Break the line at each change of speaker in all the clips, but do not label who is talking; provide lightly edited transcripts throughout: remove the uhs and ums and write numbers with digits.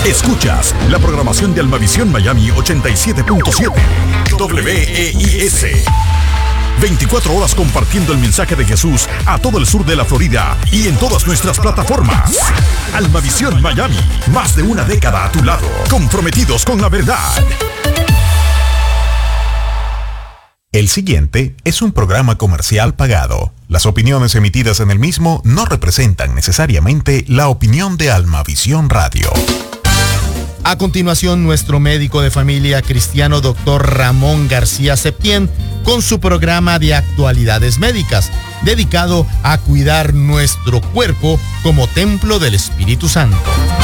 Escuchas la programación de Almavisión Miami 87.7 WEIS. 24 horas compartiendo el mensaje de Jesús a todo el sur de la Florida y en todas nuestras plataformas. Almavisión Miami, más de una década a tu lado, comprometidos con la verdad.
El siguiente es un programa comercial pagado. Las opiniones emitidas en el mismo no representan necesariamente la opinión de Almavisión Radio.
A continuación, nuestro médico de familia cristiano, Dr. Ramón García Septién, con su programa de actualidades médicas, dedicado a cuidar nuestro cuerpo como templo del Espíritu Santo.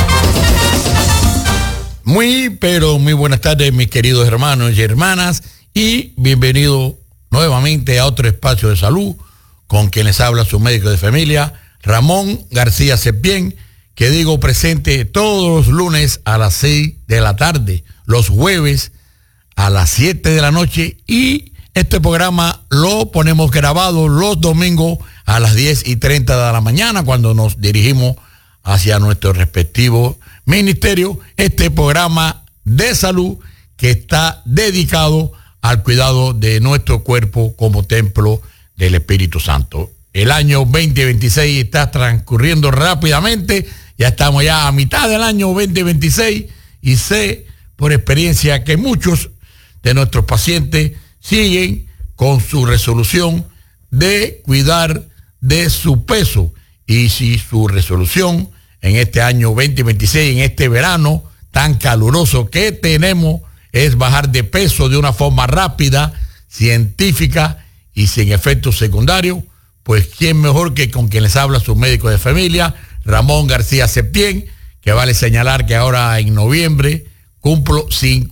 Muy buenas tardes, mis queridos hermanos y hermanas, y bienvenido nuevamente a otro espacio de salud, con quien les habla su médico de familia, Ramón García Septién, que digo presente todos los lunes a las 6 de la tarde, los jueves a las 7 de la noche, y este programa lo ponemos grabado los domingos a las 10:30 de la mañana, cuando nos dirigimos hacia nuestro respectivo ministerio. Este programa de salud que está dedicado al cuidado de nuestro cuerpo como templo del Espíritu Santo. El año 2026 está transcurriendo rápidamente. Ya estamos ya a mitad del año 2026 y sé por experiencia que muchos de nuestros pacientes siguen con su resolución de cuidar de su peso. Y si su resolución en este año 2026, en este verano tan caluroso que tenemos, es bajar de peso de una forma rápida, científica y sin efectos secundarios, pues quién mejor que con quien les habla su médico de familia, Ramón García Septién, que vale señalar que ahora en noviembre cumplo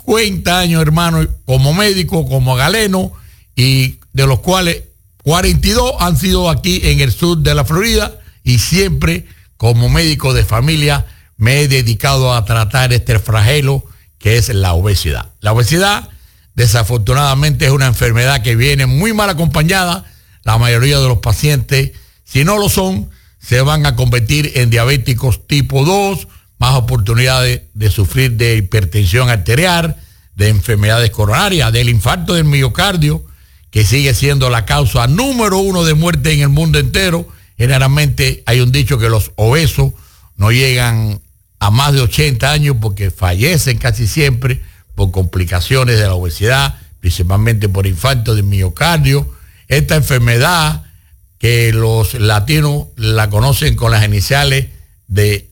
50 años, hermano, como médico, como galeno, y de los cuales 42 han sido aquí en el sur de la Florida, y siempre como médico de familia me he dedicado a tratar este flagelo que es la obesidad. La obesidad, desafortunadamente, es una enfermedad que viene muy mal acompañada. La mayoría de los pacientes, si no lo son, se van a convertir en diabéticos tipo 2, más oportunidades de sufrir de hipertensión arterial, de enfermedades coronarias, del infarto del miocardio, que sigue siendo la causa número 1 de muerte en el mundo entero. Generalmente hay un dicho que los obesos no llegan a más de 80 años porque fallecen casi siempre por complicaciones de la obesidad, principalmente por infarto del miocardio. Esta enfermedad que los latinos la conocen con las iniciales de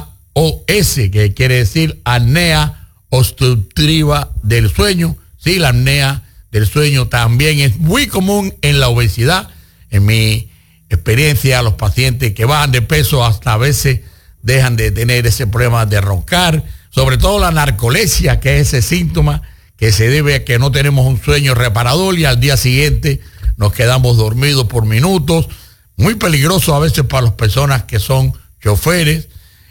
AOS, que quiere decir apnea obstructiva del sueño. Sí, la apnea del sueño también es muy común en la obesidad. En mi experiencia, los pacientes que bajan de peso hasta a veces dejan de tener ese problema de roncar, sobre todo la narcolepsia, que es ese síntoma que se debe a que no tenemos un sueño reparador y al día siguiente nos quedamos dormidos por minutos. Muy peligroso a veces para las personas que son choferes.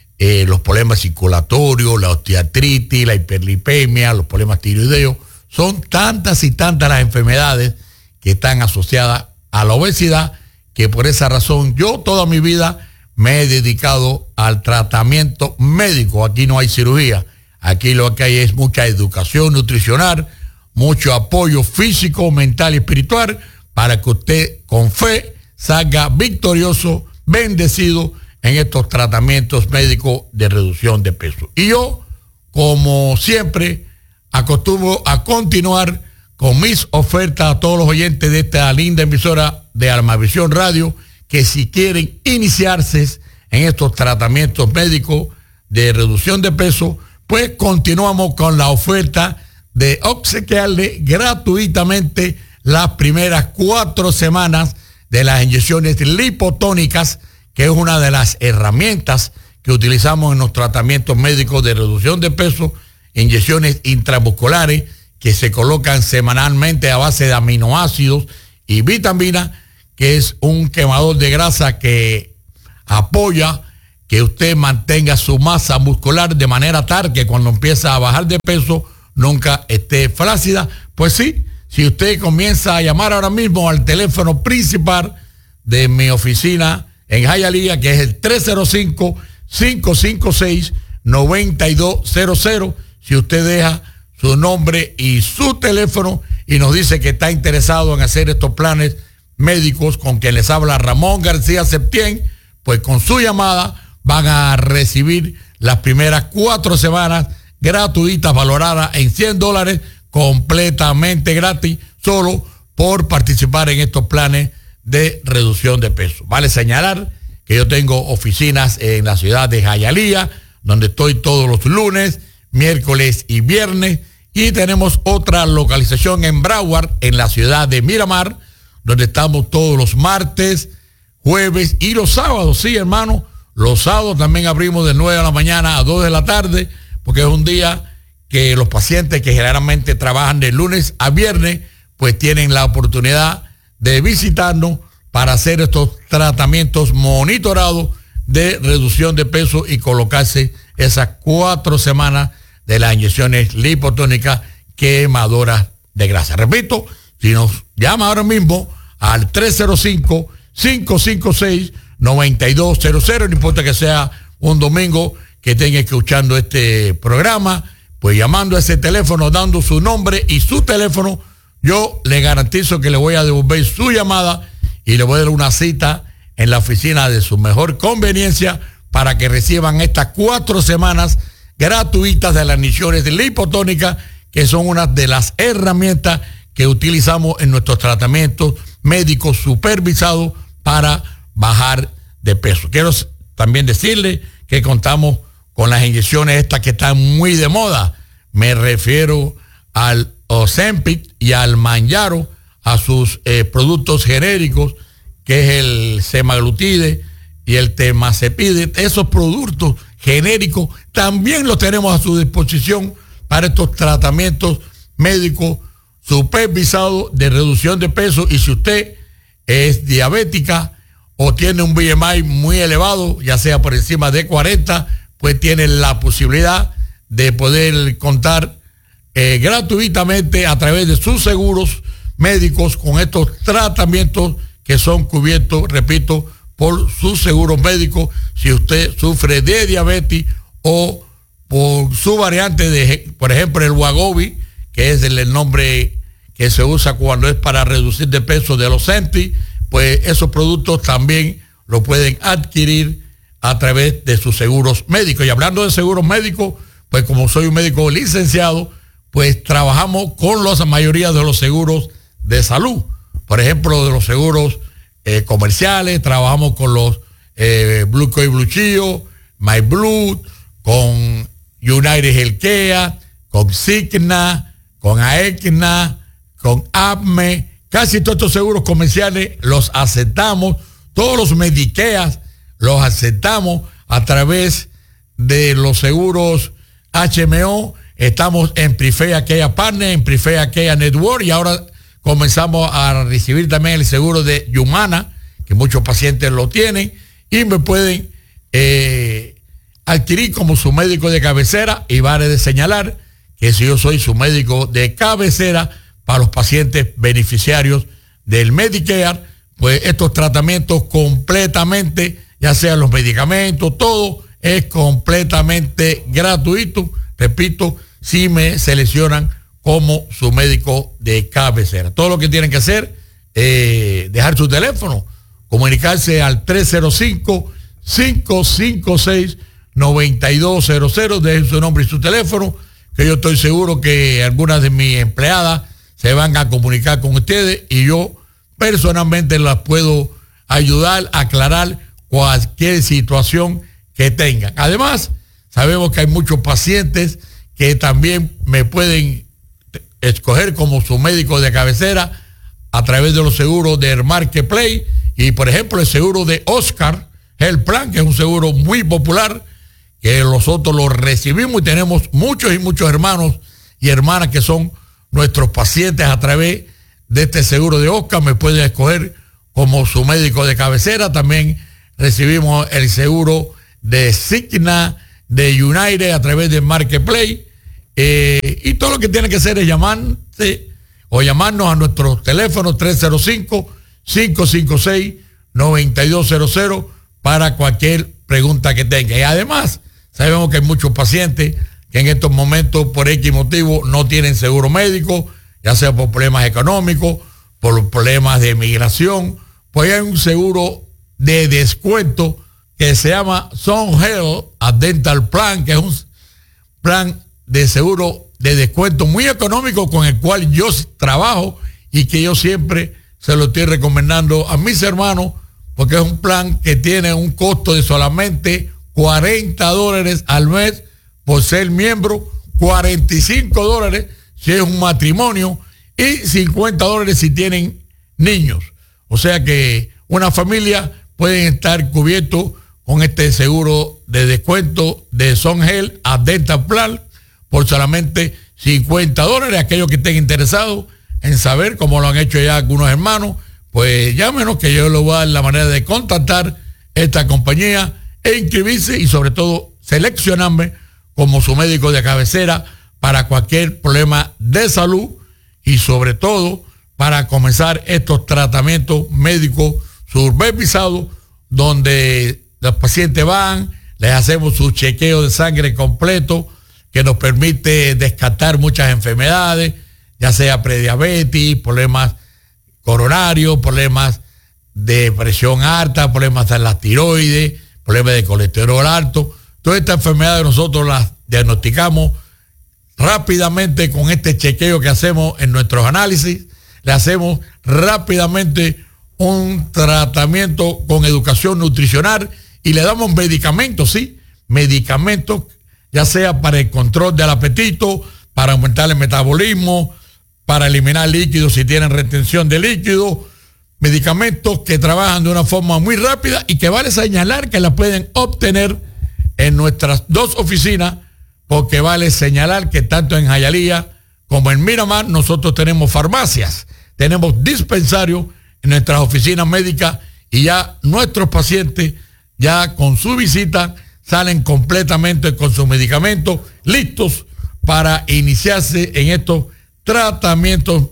Los problemas circulatorios, la osteoartritis, la hiperlipemia, los problemas tiroideos. Son tantas y tantas las enfermedades que están asociadas a la obesidad, que por esa razón yo toda mi vida me he dedicado al tratamiento médico. Aquí no hay cirugía. Aquí lo que hay es mucha educación nutricional, mucho apoyo físico, mental y espiritual, para que usted con fe salga victorioso, bendecido en estos tratamientos médicos de reducción de peso. Y yo, como siempre, acostumbro a continuar con mis ofertas a todos los oyentes de esta linda emisora de Almavisión Radio, que si quieren iniciarse en estos tratamientos médicos de reducción de peso, pues continuamos con la oferta de obsequiarle gratuitamente las primeras 4 semanas de las inyecciones lipotónicas, que es una de las herramientas que utilizamos en los tratamientos médicos de reducción de peso, inyecciones intramusculares que se colocan semanalmente a base de aminoácidos y vitaminas, que es un quemador de grasa que apoya que usted mantenga su masa muscular de manera tal que cuando empieza a bajar de peso nunca esté flácida. Pues sí, si usted comienza a llamar ahora mismo al teléfono principal de mi oficina en Hialeah, que es el 305-556 9200. Si usted deja su nombre y su teléfono y nos dice que está interesado en hacer estos planes médicos con quien les habla Ramón García Septién, pues con su llamada van a recibir las primeras 4 semanas gratuitas valoradas en $100, completamente gratis, solo por participar en estos planes de reducción de peso. Vale señalar que yo tengo oficinas en la ciudad de Hialeah, donde estoy todos los lunes, miércoles y viernes, y tenemos otra localización en Broward, en la ciudad de Miramar, donde estamos todos los martes, jueves y los sábados. Sí, hermano, los sábados también abrimos de 9 de la mañana a 2 de la tarde, porque es un día que los pacientes que generalmente trabajan de lunes a viernes, pues tienen la oportunidad de visitarnos para hacer estos tratamientos monitorados de reducción de peso y colocarse esas 4 semanas de las inyecciones lipotónicas quemadoras de grasa. Repito, si nos llama ahora mismo al 305-556-9200, no importa que sea un domingo que estén escuchando este programa, pues llamando a ese teléfono, dando su nombre y su teléfono, yo le garantizo que le voy a devolver su llamada y le voy a dar una cita en la oficina de su mejor conveniencia para que reciban estas 4 semanas gratuitas de las inyecciones de lipotónica, que son una de las herramientas que utilizamos en nuestros tratamientos médicos supervisados para bajar de peso. Quiero también decirle que contamos con las inyecciones estas que están muy de moda. Me refiero al Ozempic y al Mounjaro, a sus productos genéricos, que es el semaglutide y el temazepide. Esos productos genéricos también los tenemos a su disposición para estos tratamientos médicos supervisados de reducción de peso. Y si usted es diabética o tiene un BMI muy elevado, ya sea por encima de 40, pues tiene la posibilidad de poder contar gratuitamente a través de sus seguros médicos con estos tratamientos que son cubiertos, repito, por sus seguros médicos. Si usted sufre de diabetes o por su variante de, por ejemplo, el Wegovy, que es el nombre que se usa cuando es para reducir de peso de los Ozempic, pues esos productos también lo pueden adquirir a través de sus seguros médicos. Y hablando de seguros médicos, pues como soy un médico licenciado, pues trabajamos con la mayoría de los seguros de salud. Por ejemplo, de los seguros comerciales, trabajamos con los Blue Cross Blue Shield, MyBlue, con United Healthcare, con Cigna, con Aetna, con APME. Casi todos estos seguros comerciales los aceptamos. Todos los Medicares los aceptamos a través de los seguros HMO. Estamos en Preferred Care Partner, en Preferred Care Network, y ahora comenzamos a recibir también el seguro de Humana, que muchos pacientes lo tienen, y me pueden adquirir como su médico de cabecera. Y vale de señalar que si yo soy su médico de cabecera para los pacientes beneficiarios del Medicare, pues estos tratamientos completamente, ya sean los medicamentos, todo es completamente gratuito. Repito, si me seleccionan como su médico de cabecera. Todo lo que tienen que hacer es dejar su teléfono, comunicarse al 305-556-9200, dejen su nombre y su teléfono, que yo estoy seguro que algunas de mis empleadas se van a comunicar con ustedes y yo personalmente las puedo ayudar a aclarar cualquier situación que tengan. Además, sabemos que hay muchos pacientes que también me pueden escoger como su médico de cabecera a través de los seguros del Marketplace. Y por ejemplo, el seguro de Oscar Health Plan, que es un seguro muy popular, que nosotros lo recibimos y tenemos muchos y muchos hermanos y hermanas que son nuestros pacientes a través de este seguro de Oscar. Me pueden escoger como su médico de cabecera. También recibimos el seguro de Cigna, de United a través del Marketplace. Y todo lo que tienen que hacer es llamarse o llamarnos a nuestro teléfono 305-556-9200 para cualquier pregunta que tenga. Y además, Sabemos que hay muchos pacientes que en estos momentos por X motivo no tienen seguro médico, ya sea por problemas económicos, por problemas de migración. Pues hay un seguro de descuento que se llama Sun Health Dental Plan, que es un plan de seguro de descuento muy económico con el cual yo trabajo y que yo siempre se lo estoy recomendando a mis hermanos, porque es un plan que tiene un costo de solamente $40 al mes por ser miembro, $45 si es un matrimonio y $50 si tienen niños. O sea que una familia puede estar cubierto con este seguro de descuento de Sun Health Dental Plan por solamente $50. Aquellos que estén interesados en saber cómo lo han hecho ya algunos hermanos, pues llámenos, que yo les voy a dar la manera de contactar esta compañía e inscribirse y sobre todo seleccionarme como su médico de cabecera para cualquier problema de salud y sobre todo para comenzar estos tratamientos médicos supervisados donde los pacientes van, les hacemos su chequeo de sangre completo que nos permite descartar muchas enfermedades, ya sea prediabetes, problemas coronarios, problemas de presión alta, problemas de la tiroides, problemas de colesterol alto. Todas estas enfermedades nosotros las diagnosticamos rápidamente con este chequeo que hacemos en nuestros análisis. Le hacemos rápidamente un tratamiento con educación nutricional y le damos medicamentos, sí, medicamentos, ya sea para el control del apetito, para aumentar el metabolismo, para eliminar líquidos si tienen retención de líquidos, medicamentos que trabajan de una forma muy rápida y que vale señalar que la pueden obtener en nuestras dos oficinas, porque vale señalar que tanto en Hialeah como en Miramar nosotros tenemos farmacias, tenemos dispensarios en nuestras oficinas médicas y ya nuestros pacientes ya con su visita salen completamente con sus medicamentos listos para iniciarse en estos tratamientos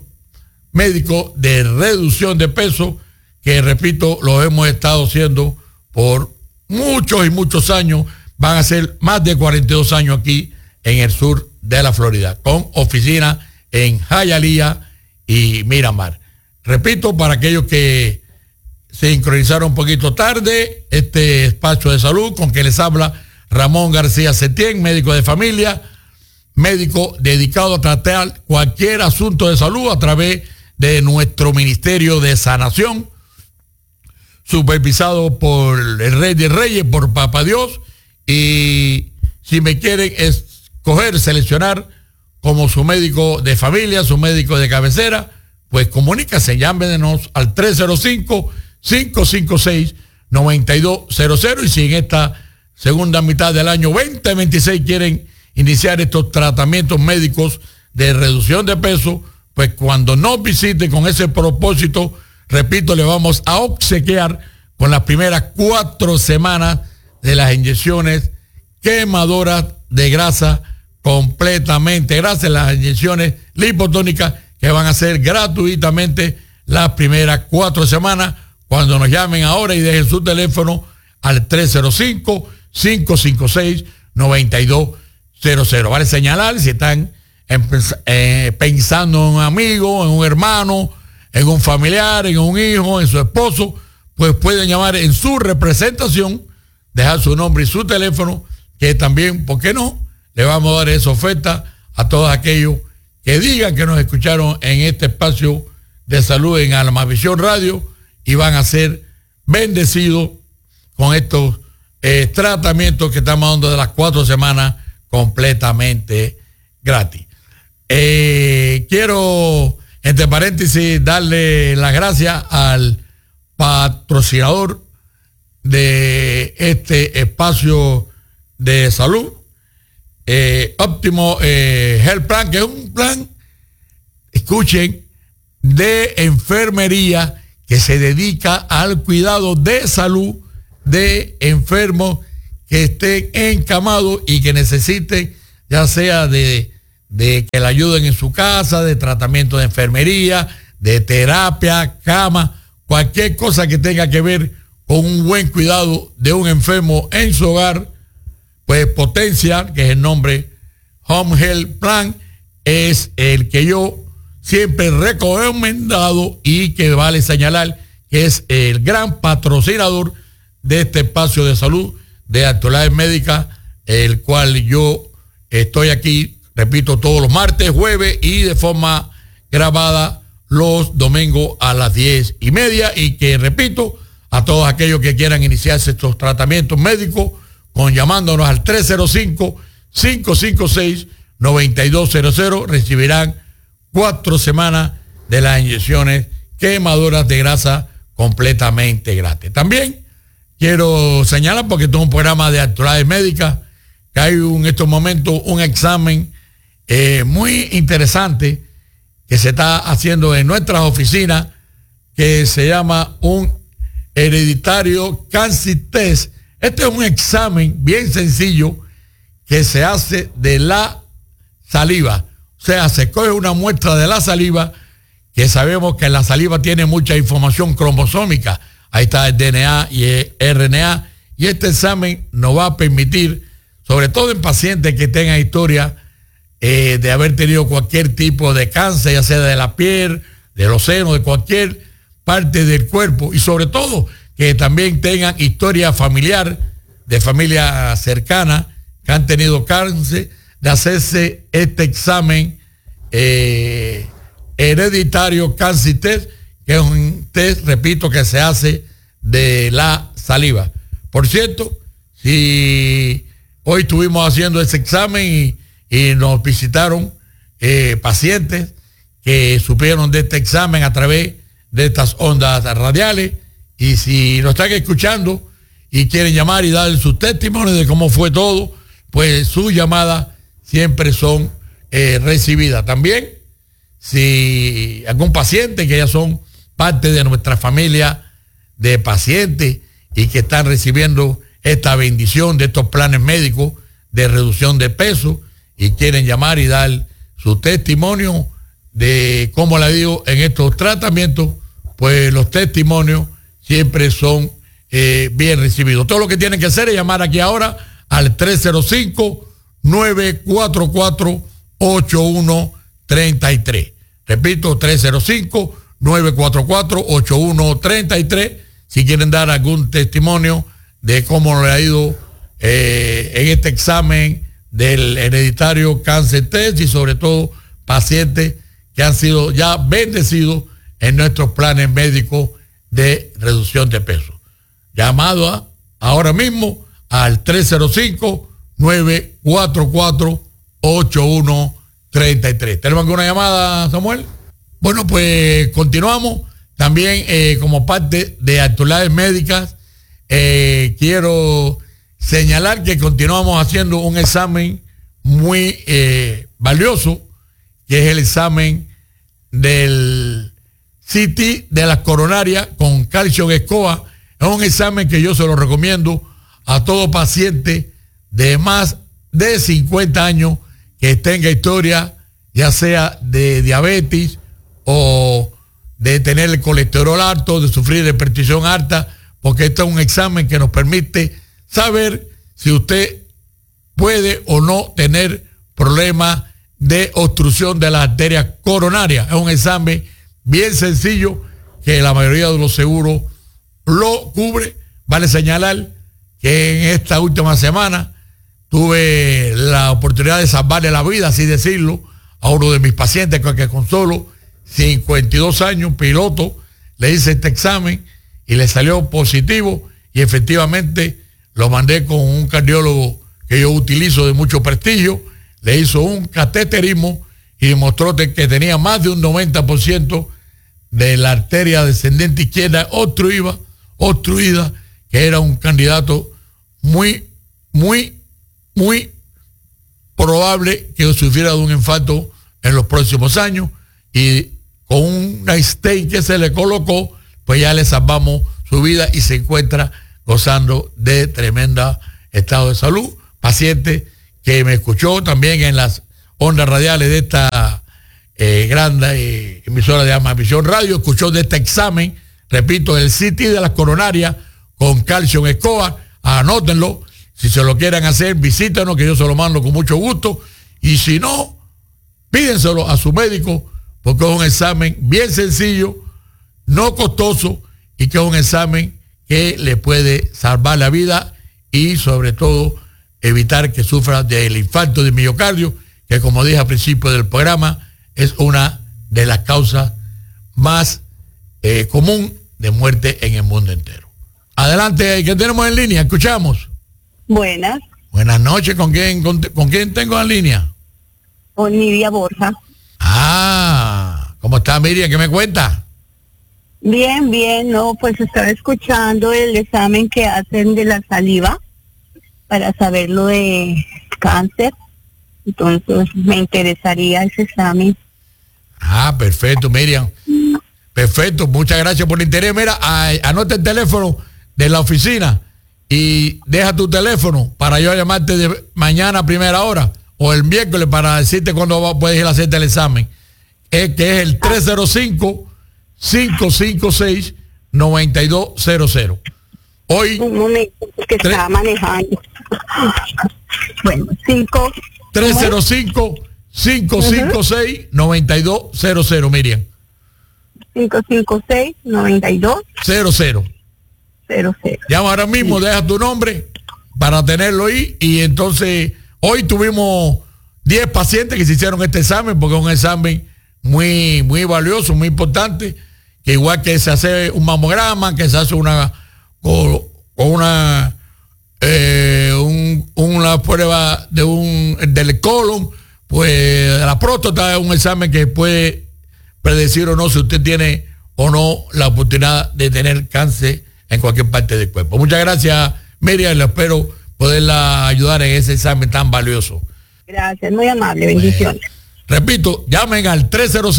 médicos de reducción de peso que, repito, lo hemos estado haciendo por muchos y muchos años. Van a ser más de 42 años aquí en el sur de la Florida, con oficinas en Hialeah y Miramar. Repito, para aquellos que se sincronizaron un poquito tarde, este espacio de salud con que les habla Ramón García Septién, médico de familia, médico dedicado a tratar cualquier asunto de salud a través de nuestro Ministerio de Sanación, supervisado por el Rey de Reyes, por Papá Dios. Y si me quieren escoger, seleccionar como su médico de familia, su médico de cabecera, pues comuníquense, llámenos al 305-556-9200. Y si en esta segunda mitad del año 2026 quieren iniciar estos tratamientos médicos de reducción de peso, pues cuando nos visite con ese propósito, repito, le vamos a obsequiar con las primeras 4 semanas de las inyecciones quemadoras de grasa completamente gracias, las inyecciones lipotónicas que van a ser gratuitamente las primeras 4 semanas cuando nos llamen ahora y dejen su teléfono al 305-556-9200. Vale señalar, si están pensando en un amigo, en un hermano, en un familiar, en un hijo, en su esposo, pues pueden llamar en su representación, dejar su nombre y su teléfono, que también, ¿por qué no?, le vamos a dar esa oferta a todos aquellos que digan que nos escucharon en este espacio de salud en Almavisión Radio y van a ser bendecidos con estos tratamientos que estamos dando de las 4 semanas completamente gratis. Quiero, entre paréntesis, darle las gracias al patrocinador de este espacio de salud, Óptimo Health Plan, que es un plan, escuchen, de enfermería que se dedica al cuidado de salud de enfermos que estén encamados y que necesiten, ya sea de que le ayuden en su casa, de tratamiento de enfermería, de terapia, cama, cualquier cosa que tenga que ver con un buen cuidado de un enfermo en su hogar, pues Potencia, que es el nombre Home Health Plan, es el que yo siempre he recomendado y que vale señalar que es el gran patrocinador de este espacio de salud de Actualidades Médicas, el cual yo estoy aquí, repito, todos los martes, jueves y de forma grabada los domingos a las 10:30, y que, repito, a todos aquellos que quieran iniciarse estos tratamientos médicos, llamándonos al 305-556-9200, recibirán 4 semanas de las inyecciones quemadoras de grasa completamente gratis. También quiero señalar, porque esto es un programa de Actualidades Médicas, que hay en estos momentos un examen muy interesante que se está haciendo en nuestras oficinas, que se llama un hereditario cancer test. Este es un examen bien sencillo que se hace de la saliva. O sea, se coge una muestra de la saliva, que sabemos que la saliva tiene mucha información cromosómica. Ahí está el DNA y el RNA. Y este examen nos va a permitir, sobre todo en pacientes que tengan historia de haber tenido cualquier tipo de cáncer, ya sea de la piel, de los senos, de cualquier parte del cuerpo, y sobre todo que también tengan historia familiar, de familia cercana, que han tenido cáncer, de hacerse este examen hereditario cancer test, que es un test, repito, que se hace de la saliva. Por cierto, si hoy estuvimos haciendo ese examen y nos visitaron pacientes que supieron de este examen a través de estas ondas radiales, y si nos están escuchando y quieren llamar y dar sus testimonios de cómo fue todo, pues sus llamadas siempre son recibidas. También, si algún paciente que ya son parte de nuestra familia de pacientes y que están recibiendo esta bendición de estos planes médicos de reducción de peso y quieren llamar y dar su testimonio de cómo le digo en estos tratamientos, pues los testimonios siempre son bien recibidos. Todo lo que tienen que hacer es llamar aquí ahora al 305-944-8133. Repito, 305-944-8133. Si quieren dar algún testimonio de cómo le ha ido en este examen del hereditario cancer test, y sobre todo pacientes que han sido ya bendecidos en nuestros planes médicos de reducción de peso. Llamado ahora mismo al 305-944-8133. ¿Tenemos alguna llamada, Samuel? Bueno, pues continuamos. También como parte de Actualidades Médicas, quiero señalar que continuamos haciendo un examen muy valioso, que es el examen del CT de las coronarias con calcio escoba. Es un examen que yo se lo recomiendo a todo paciente de más de 50 años que tenga historia, ya sea de diabetes o de tener el colesterol alto, de sufrir de hipertensión alta, porque este es un examen que nos permite saber si usted puede o no tener problemas de obstrucción de las arterias coronarias. Es un examen bien sencillo que la mayoría de los seguros lo cubre. Vale señalar que en esta última semana tuve la oportunidad de salvarle la vida, así decirlo, a uno de mis pacientes que con solo 52 años, piloto, le hice este examen y le salió positivo, y efectivamente lo mandé con un cardiólogo que yo utilizo de mucho prestigio. Le hizo un cateterismo y demostró que tenía más de un 90% de la arteria descendente izquierda obstruida, que era un candidato muy probable que sufriera de un infarto en los próximos años, y con una stent que se le colocó, pues ya le salvamos su vida y se encuentra gozando de tremenda estado de salud. Paciente que me escuchó también en las ondas radiales de esta gran emisora de Amavisión Radio, escuchó de este examen, repito, el CT de las coronarias con calcio escoba. Anótenlo. Si se lo quieren hacer, visítanos, que yo se lo mando con mucho gusto. Y si no, pídenselo a su médico, porque es un examen bien sencillo, no costoso, y que es un examen que le puede salvar la vida y sobre todo evitar que sufra del infarto de miocardio, que como dije al principio del programa, es una de las causas más común de muerte en el mundo entero. Adelante, ¿qué tenemos en línea? Escuchamos.
Buenas.
Buenas noches, ¿con quién tengo en línea?
Con Nidia Borja.
¿Cómo está, Miriam? ¿Qué me cuenta?
Bien, no, pues estaba escuchando el examen que hacen de la saliva para saber lo de cáncer. Entonces me interesaría ese examen.
Perfecto, Miriam. Perfecto, muchas gracias por el interés. Mira, anota el teléfono de la oficina y deja tu teléfono para yo llamarte de mañana a primera hora o el miércoles para decirte cuándo puedes ir a hacerte el examen. Que es el 305-556-9200. Hoy...
Un momento, que estaba manejando. Bueno,
305-556-9200, Miriam.
556-9200.
Llama ahora mismo, deja tu nombre para tenerlo ahí. Y entonces, hoy tuvimos 10 pacientes que se hicieron este examen, porque es un examen muy, muy valioso, muy importante, que igual que se hace un mamograma, que se hace una prueba del colon, pues la próstata es un examen que puede predecir o no si usted tiene o no la oportunidad de tener cáncer en cualquier parte del cuerpo. Muchas gracias, Miriam, le espero poderla ayudar en ese examen tan valioso.
Gracias, muy amable, bendiciones.
Repito, llamen al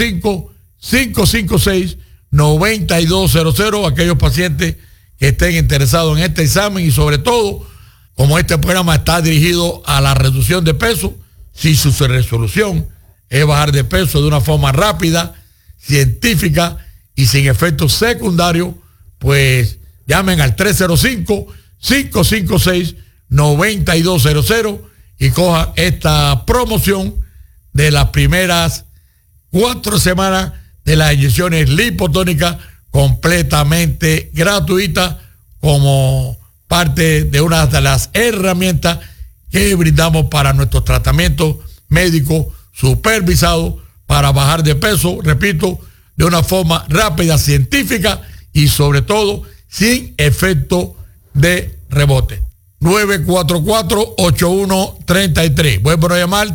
305-556-9200 aquellos pacientes que estén interesados en este examen y sobre todo, como este programa está dirigido a la reducción de peso, si su resolución es bajar de peso de una forma rápida, científica y sin efectos secundarios, pues llamen al 305-556-9200 y cojan esta promoción de las primeras 4 semanas de las inyecciones lipotónicas completamente gratuitas como parte de una de las herramientas que brindamos para nuestros tratamientos médicos supervisados para bajar de peso, repito, de una forma rápida, científica y sobre todo sin efecto de rebote. 944-8133. Vuelvo a llamar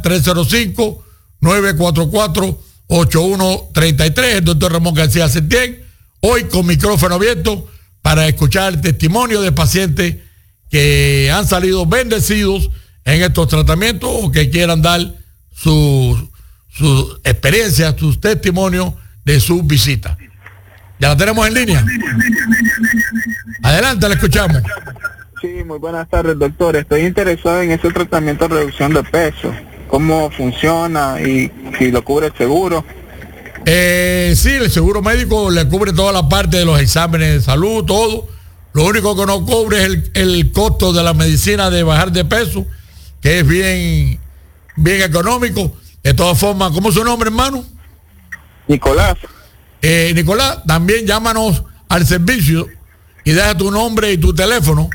305-944-8133. El doctor Ramón García Septién, hoy con micrófono abierto para escuchar el testimonio de pacientes que han salido bendecidos en estos tratamientos o que quieran dar sus experiencias, sus testimonios de sus visitas. ¿Ya la tenemos en línea? Adelante, la escuchamos.
Sí, muy buenas tardes, doctor. Estoy interesado en ese tratamiento de reducción de peso. ¿Cómo funciona y si lo cubre el seguro?
Sí, el seguro médico le cubre toda la parte de los exámenes de salud, todo. Lo único que no cubre es el costo de la medicina de bajar de peso, que es bien económico. De todas formas, ¿cómo es su nombre, hermano?
Nicolás.
Nicolás, también llámanos al servicio y deja tu nombre y tu teléfono.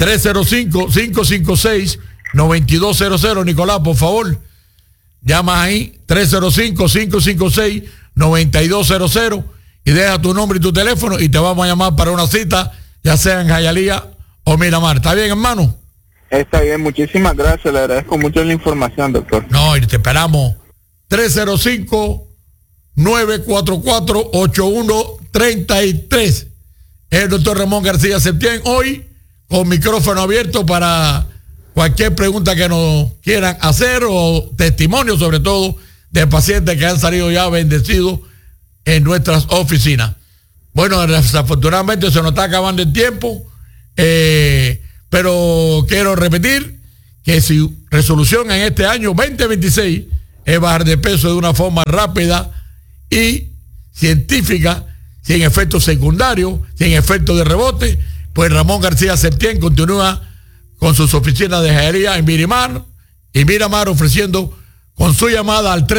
305-556-9200. Nicolás, por favor, llama ahí 305-556-9200 y deja tu nombre y tu teléfono y te vamos a llamar para una cita, ya sea en Jayalía o Miramar. ¿Está bien, hermano?
Está bien, muchísimas gracias, le agradezco mucho la información, doctor.
No, y te esperamos. 305-944-8133. El doctor Ramón García Septién, hoy con micrófono abierto para cualquier pregunta que nos quieran hacer o testimonio, sobre todo, de pacientes que han salido ya bendecidos en nuestras oficinas. Bueno, desafortunadamente se nos está acabando el tiempo, pero quiero repetir que si resolución en este año 2026 es bajar de peso de una forma rápida y científica, sin efectos secundarios, sin efectos de rebote, pues Ramón García Septién continúa con sus oficinas de joyería en Miramar, ofreciendo con su llamada al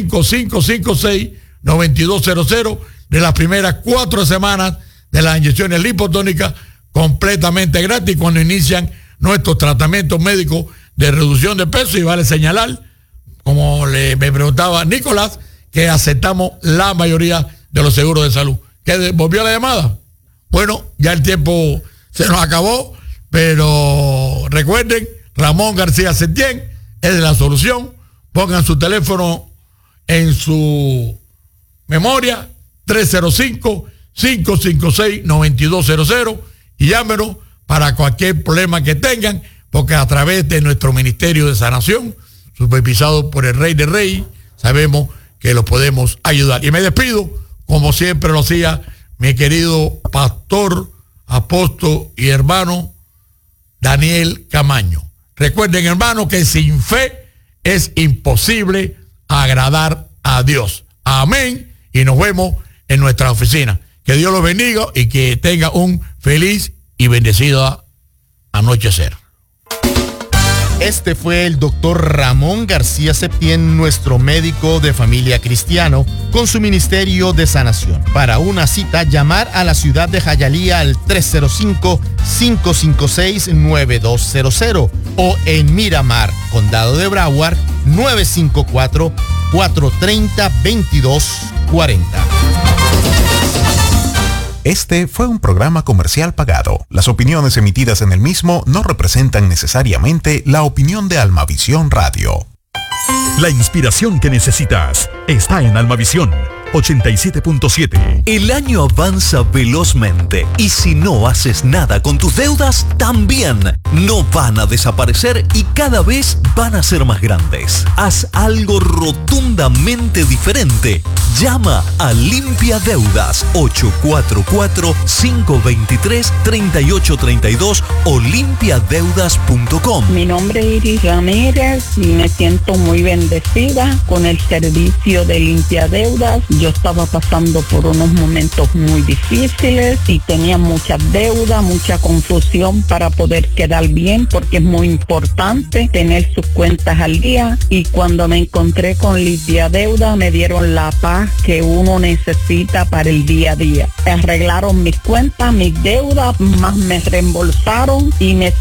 305-556-9200 de las primeras 4 semanas de las inyecciones lipotónicas completamente gratis cuando inician nuestros tratamientos médicos de reducción de peso. Y vale señalar, como me preguntaba Nicolás, que aceptamos la mayoría de los seguros de salud. ¿Qué volvió la llamada? Bueno, ya el tiempo se nos acabó, pero recuerden, Ramón García Septién es la solución. Pongan su teléfono en su memoria, 305-556-9200, y llámenos para cualquier problema que tengan, porque a través de nuestro Ministerio de Sanación, supervisado por el Rey de Reyes, sabemos que lo podemos ayudar. Y me despido, como siempre lo hacía, mi querido pastor, apóstol y hermano Daniel Camaño. Recuerden, hermano, que sin fe es imposible agradar a Dios. Amén. Y nos vemos en nuestra oficina. Que Dios los bendiga y que tenga un feliz y bendecido anochecer.
Este fue el doctor Ramón García Septién, nuestro médico de familia cristiano, con su ministerio de sanación. Para una cita, llamar a la ciudad de Hialeah al 305-556-9200 o en Miramar, Condado de Broward, 954-430-2240.
Este fue un programa comercial pagado. Las opiniones emitidas en el mismo no representan necesariamente la opinión de Almavisión Radio.
La inspiración que necesitas está en Almavisión 87.7.
El año avanza velozmente y si no haces nada con tus deudas, también no van a desaparecer y cada vez van a ser más grandes. Haz algo rotundamente diferente. Llama a Limpia Deudas 844-523-3832 o limpiadeudas.com.
Mi nombre es Iris Ramírez y me siento muy bendecida con el servicio de Limpia Deudas. Yo estaba pasando por unos momentos muy difíciles y tenía mucha deuda, mucha confusión para poder quedar bien, porque es muy importante tener sus cuentas al día. Y cuando me encontré con Limpia Deuda, me dieron la paz que uno necesita para el día a día. Arreglaron mis cuentas, mis deudas, más me reembolsaron y me